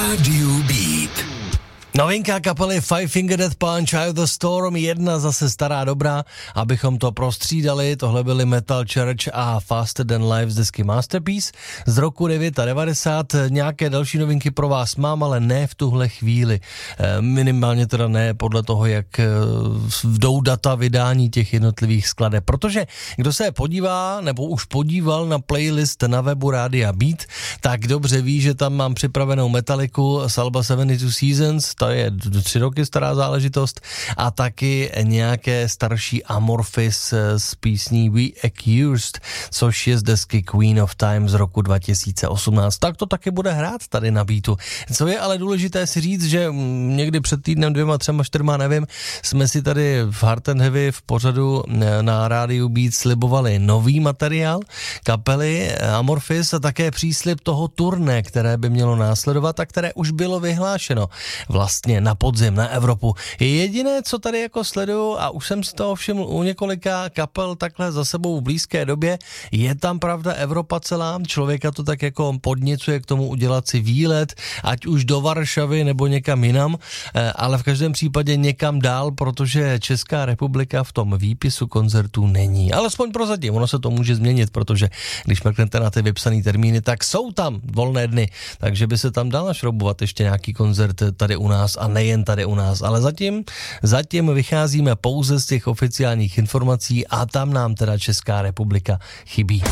Rádiu Beat. Novinka kapely Five Finger Death Punch, Eye of the Storm, jedna zase stará dobrá, abychom to prostřídali, tohle byly Metal Church a Faster Than Life z desky Masterpiece z roku 99. Nějaké další novinky pro vás mám, ale ne v tuhle chvíli. Minimálně teda ne podle toho, jak jdou data vydání těch jednotlivých skladeb, protože kdo se podívá, nebo už podíval na playlist na webu Rádia Beat, tak dobře ví, že tam mám připravenou Metallicu z alba 72 Seasons, to je 3 roky stará záležitost, a taky nějaké starší Amorphis z písní We Accused, což je z desky Queen of Time z roku 2018. Tak to taky bude hrát tady na Beatu. Co je ale důležité si říct, že někdy před týdnem, 2, 3, 4, nevím, jsme si tady v Hard and Heavy v pořadu na rádiu Beat slibovali nový materiál kapely Amorphis a také příslib toho turné, které by mělo následovat a které už bylo vyhlášeno vlastně na podzim, na Evropu. Je jediné, co tady jako sleduju, a už jsem si toho všiml u několika kapel takhle za sebou v blízké době, je tam pravda Evropa celá, člověka to tak jako podněcuje k tomu udělat si výlet, ať už do Varšavy nebo někam jinam, ale v každém případě někam dál, protože Česká republika v tom výpisu koncertů není. Alespoň prozatím, ono se to může změnit, protože když mrknete na ty vypsané termíny, tak jsou tam volné dny, takže by se tam dal našroubovat ještě nějaký koncert tady u nás a nejen tady u nás, ale zatím vycházíme pouze z těch oficiálních informací a tam nám teda Česká republika chybí.